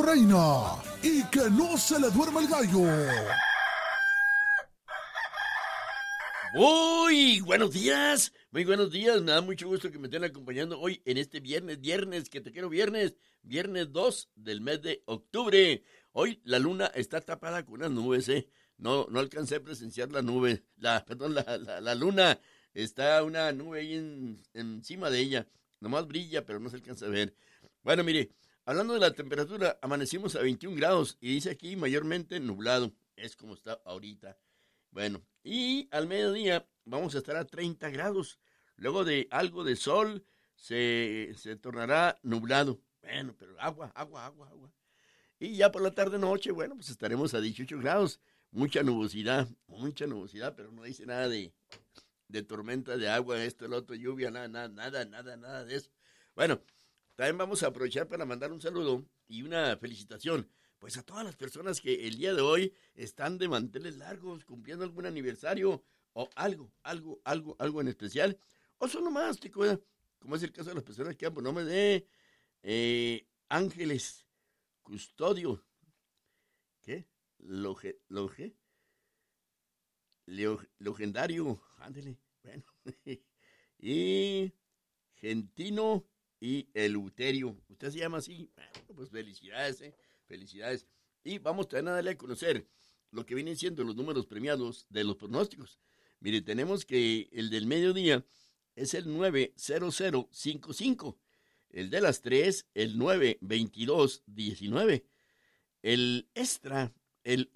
reina y que no se le duerma el gallo. Muy buenos días, me da mucho gusto que me estén acompañando hoy en este viernes, que te quiero viernes 2 del mes de octubre. Hoy la luna está tapada con unas nubes, no alcancé a presenciar la nube, la luna, está una nube ahí encima de ella, nomás brilla, pero no se alcanza a ver. Bueno, mire, hablando de la temperatura, amanecimos a 21 grados y dice aquí mayormente nublado, es como está ahorita. Bueno, y al mediodía vamos a estar a 30 grados. Luego de algo de sol se tornará nublado. Bueno, pero agua. Y ya por la tarde-noche, bueno, pues estaremos a 18 grados. Mucha nubosidad, pero no dice nada de tormenta de agua, esto, el otro, lluvia, nada de eso. Bueno, también vamos a aprovechar para mandar un saludo y una felicitación. Pues a todas las personas que el día de hoy están de manteles largos, cumpliendo algún aniversario o algo en especial. O son nomás, como es el caso de las personas que han por nombre de Ángeles, Custodio, ¿qué? Legendario, ándele, bueno, y Gentino y Eleuterio. ¿Usted se llama así? Bueno, pues felicidades. Y vamos también a darle a conocer lo que vienen siendo los números premiados de los pronósticos. Mire, tenemos que el del mediodía es el 90055, el de las 3, el 92219, el extra, el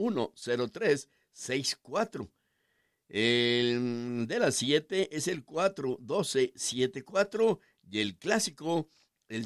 10364, el de las 7 es el 41274 y el clásico, el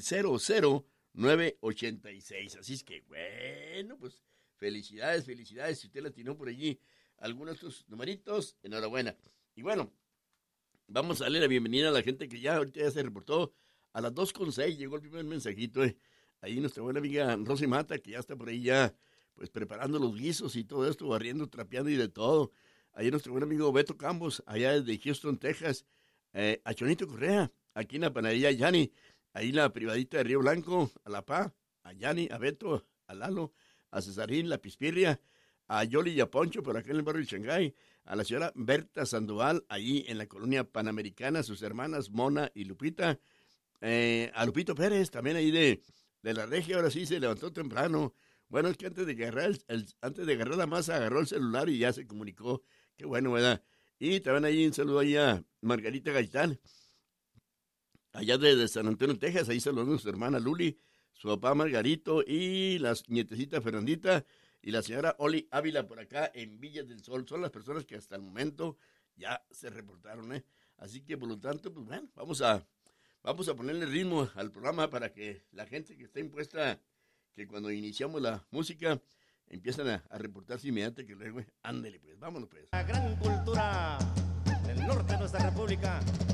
00986. Así es que, bueno, pues felicidades. Si usted la tiró por allí algunos de estos numeritos, enhorabuena. Y bueno, vamos a darle la bienvenida a la gente que ahorita ya se reportó. A las 2:06 llegó el primer mensajito. Ahí nuestra buena amiga Rosy Mata, que ya está por ahí ya, pues preparando los guisos y todo esto, barriendo, trapeando y de todo. Ahí nuestro buen amigo Beto Campos, allá desde Houston, Texas. A Chonito Correa, aquí en la panadería Yani. Ahí la privadita de Río Blanco, a La Pa, a Yani, a Beto, a Lalo, a Cesarín, la Pispirria, a Yoli y a Poncho, por acá en el barrio de Shanghái, a la señora Berta Sandoval, allí en la colonia Panamericana, sus hermanas Mona y Lupita, a Lupito Pérez, también ahí de la regia, ahora sí se levantó temprano. Bueno, es que antes de agarrar la masa, agarró el celular y ya se comunicó. Qué bueno, ¿verdad? Y también ahí un saludo ahí a Margarita Gaitán, allá de San Antonio, Texas. Ahí saludando a su hermana Luli, su papá Margarito y la nietecita Fernandita y la señora Oli Ávila por acá en Villas del Sol. Son las personas que hasta el momento ya se reportaron, Así que por lo tanto, pues bueno, vamos a ponerle ritmo al programa para que la gente que está impuesta, que cuando iniciamos la música empiezan a reportarse inmediatamente, que luego, ándele pues, vámonos pues. La gran cultura del norte de nuestra república.